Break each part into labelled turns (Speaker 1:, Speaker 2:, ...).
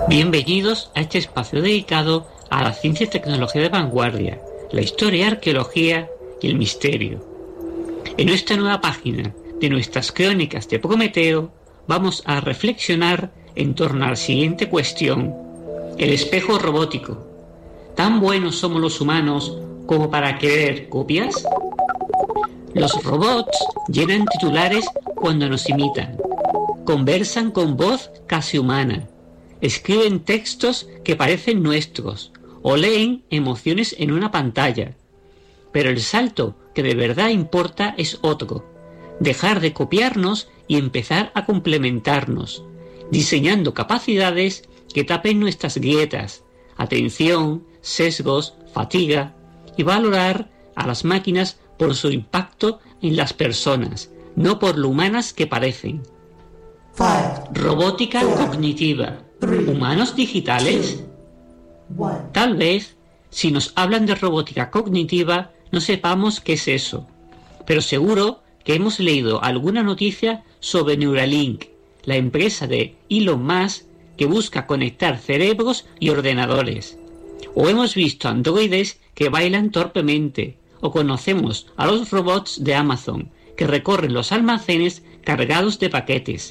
Speaker 1: Bienvenidos a este espacio dedicado a la ciencia y tecnología de vanguardia, la historia, arqueología y el misterio. En esta nueva página de nuestras crónicas de Prometeo vamos a reflexionar en torno a la siguiente cuestión: el espejo robótico. ¿Tan buenos somos los humanos como para querer copias? Los robots llenan titulares cuando nos imitan, conversan con voz casi humana, escriben textos que parecen nuestros o leen emociones en una pantalla. Pero el salto que de verdad importa es otro: dejar de copiarnos y empezar a complementarnos, diseñando capacidades que tapen nuestras grietas, atención, sesgos, fatiga, y valorar a las máquinas por su impacto en las personas, no por lo humanas que parecen. Robótica cognitiva. ¿Humanos digitales? Tal vez, si nos hablan de robótica cognitiva, no sepamos qué es eso, pero seguro que hemos leído alguna noticia sobre Neuralink, la empresa de Elon Musk que busca conectar cerebros y ordenadores. O hemos visto androides que bailan torpemente, o conocemos a los robots de Amazon que recorren los almacenes cargados de paquetes.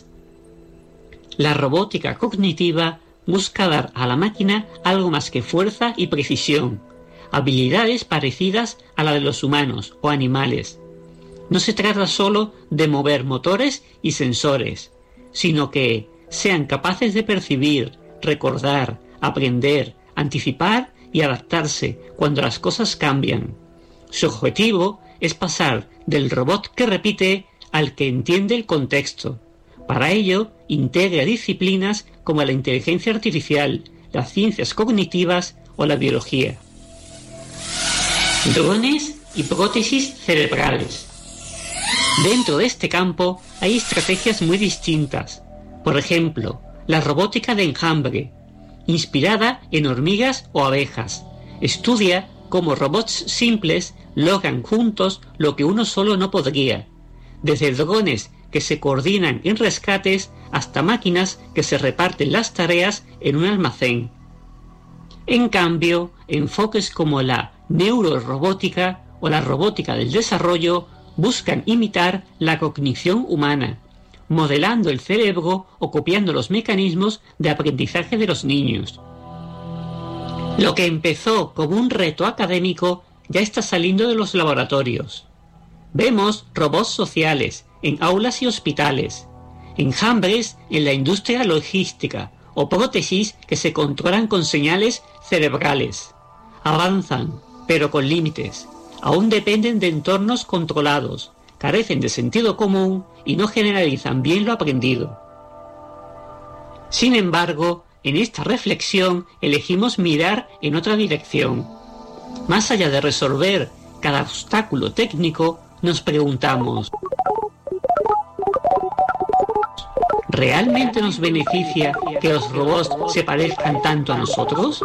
Speaker 1: La robótica cognitiva busca dar a la máquina algo más que fuerza y precisión, habilidades parecidas a la de los humanos o animales. No se trata solo de mover motores y sensores, sino que sean capaces de percibir, recordar, aprender, anticipar y adaptarse cuando las cosas cambian. Su objetivo es pasar del robot que repite al que entiende el contexto. Para ello, integra disciplinas como la inteligencia artificial, las ciencias cognitivas o la biología. Drones y prótesis cerebrales. Dentro de este campo hay estrategias muy distintas. Por ejemplo, la robótica de enjambre, inspirada en hormigas o abejas, estudia cómo robots simples logran juntos lo que uno solo no podría, desde drones que se coordinan en rescates hasta máquinas que se reparten las tareas en un almacén. En cambio, enfoques como la neurorobótica o la robótica del desarrollo buscan imitar la cognición humana, modelando el cerebro o copiando los mecanismos de aprendizaje de los niños. Lo que empezó como un reto académico ya está saliendo de los laboratorios. Vemos robots sociales en aulas y hospitales, enjambres en la industria logística o prótesis que se controlan con señales cerebrales. Avanzan, pero con límites. Aún dependen de entornos controlados, carecen de sentido común y no generalizan bien lo aprendido. Sin embargo, en esta reflexión elegimos mirar en otra dirección. Más allá de resolver cada obstáculo técnico, nos preguntamos: ¿realmente nos beneficia que los robots se parezcan tanto a nosotros?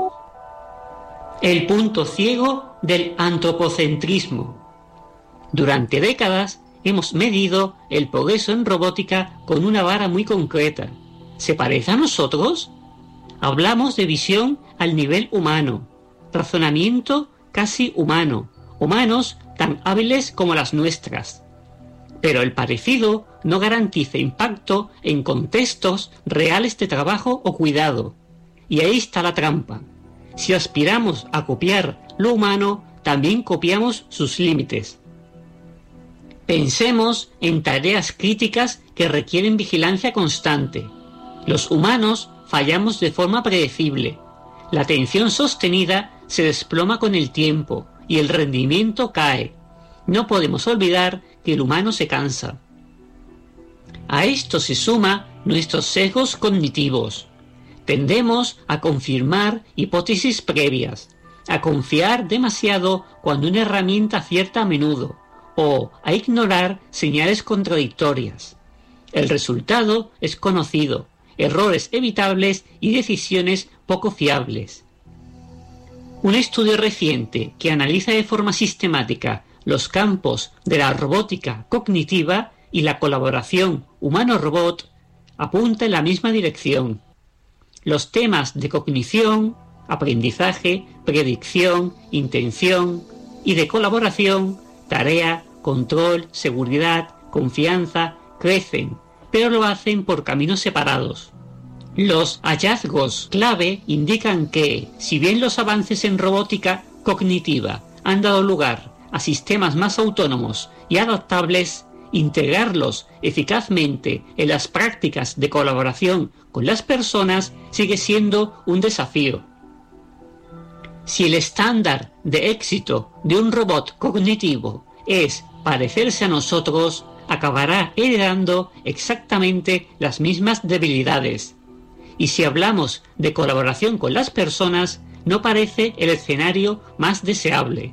Speaker 1: El punto ciego del antropocentrismo. Durante décadas hemos medido el progreso en robótica con una vara muy concreta. ¿Se parece a nosotros? Hablamos de visión al nivel humano, razonamiento casi humano, o manos tan hábiles como las nuestras. Pero el parecido no garantiza impacto en contextos reales de trabajo o cuidado. Y ahí está la trampa. Si aspiramos a copiar lo humano, también copiamos sus límites. Pensemos en tareas críticas que requieren vigilancia constante. Los humanos fallamos de forma predecible. La atención sostenida se desploma con el tiempo y el rendimiento cae. No podemos olvidar que el humano se cansa. A esto se suma nuestros sesgos cognitivos. Tendemos a confirmar hipótesis previas, a confiar demasiado cuando una herramienta acierta a menudo, o a ignorar señales contradictorias. El resultado es conocido: errores evitables y decisiones poco fiables. Un estudio reciente que analiza de forma sistemática los campos de la robótica cognitiva y la colaboración humano-robot apunta en la misma dirección. los temas de cognición, aprendizaje, predicción, intención y de colaboración, tarea, control, seguridad, confianza, crecen, pero lo hacen por caminos separados. Los hallazgos clave indican que, si bien los avances en robótica cognitiva han dado lugar a sistemas más autónomos y adaptables, integrarlos eficazmente en las prácticas de colaboración con las personas sigue siendo un desafío. Si el estándar de éxito de un robot cognitivo es parecerse a nosotros, acabará heredando exactamente las mismas debilidades. Y si hablamos de colaboración con las personas, no parece el escenario más deseable.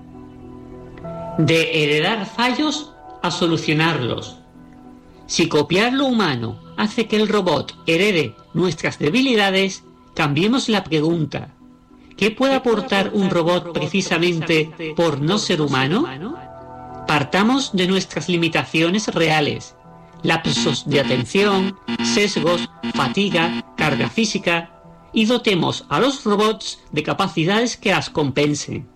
Speaker 1: De heredar fallos a solucionarlos. Si copiar lo humano hace que el robot herede nuestras debilidades, cambiemos la pregunta. ¿Qué puede aportar un robot precisamente por no ser humano? Partamos de nuestras limitaciones reales, lapsos de atención, sesgos, fatiga, carga física, y dotemos a los robots de capacidades que las compensen.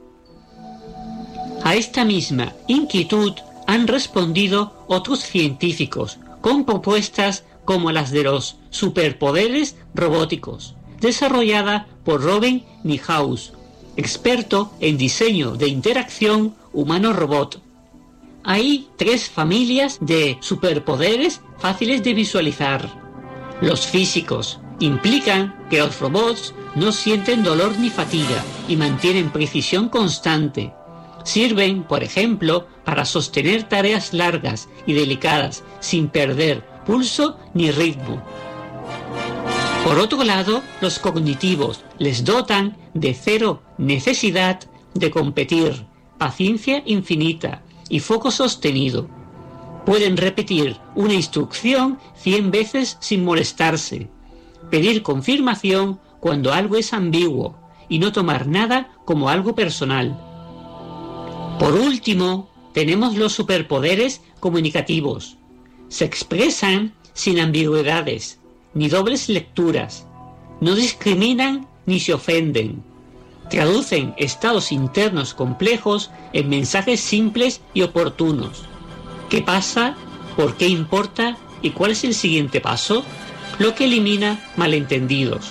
Speaker 1: A esta misma inquietud han respondido otros científicos con propuestas como las de los superpoderes robóticos, desarrollada por Robin Nihaus, experto en diseño de interacción humano-robot. Hay 3 familias de superpoderes fáciles de visualizar. Los físicos implican que los robots no sienten dolor ni fatiga y mantienen precisión constante. Sirven, por ejemplo, para sostener tareas largas y delicadas sin perder pulso ni ritmo. Por otro lado, los cognitivos les dotan de cero necesidad de competir, paciencia infinita y foco sostenido. Pueden repetir una instrucción 100 veces sin molestarse, pedir confirmación cuando algo es ambiguo y no tomar nada como algo personal. Por último, tenemos los superpoderes comunicativos. Se expresan sin ambigüedades, ni dobles lecturas. No discriminan ni se ofenden. Traducen estados internos complejos en mensajes simples y oportunos. ¿Qué pasa? ¿Por qué importa? ¿Y cuál es el siguiente paso? Lo que elimina malentendidos.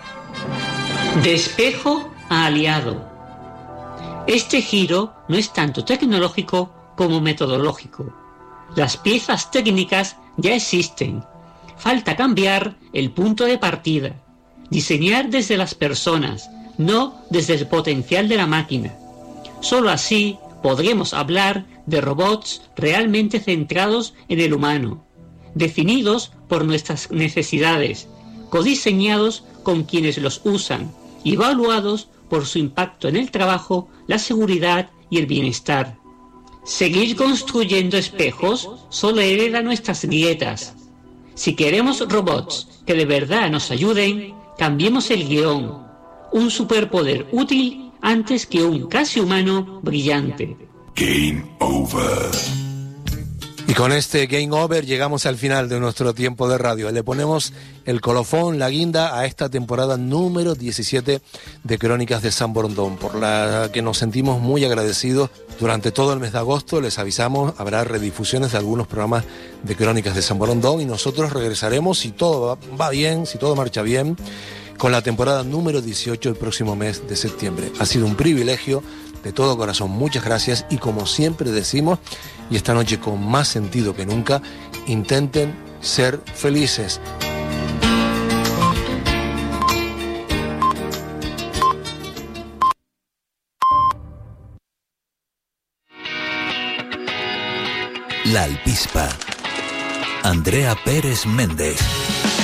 Speaker 1: De espejo a aliado. Este giro no es tanto tecnológico como metodológico. Las piezas técnicas ya existen. Falta cambiar el punto de partida. Diseñar desde las personas, no desde el potencial de la máquina. Solo así podremos hablar de robots realmente centrados en el humano, definidos por nuestras necesidades, codiseñados con quienes los usan y evaluados por su impacto en el trabajo, la seguridad y el bienestar. Seguir construyendo espejos solo hereda nuestras grietas. Si queremos robots que de verdad nos ayuden, cambiemos el guión. Un superpoder útil antes que un casi humano brillante.
Speaker 2: Game over.
Speaker 3: Y con este Game Over llegamos al final de nuestro tiempo de radio. Le ponemos el colofón, la guinda a esta temporada número 17 de Crónicas de San Borondón, por la que nos sentimos muy agradecidos. Durante todo el mes de agosto, les avisamos, habrá redifusiones de algunos programas de Crónicas de San Borondón y nosotros regresaremos, si todo va bien, si todo marcha bien, con la temporada número 18 el próximo mes de septiembre. Ha sido un privilegio. De todo corazón, muchas gracias y como siempre decimos, y esta noche con más sentido que nunca, intenten ser felices.
Speaker 2: La Alpispa. Andrea Pérez Méndez.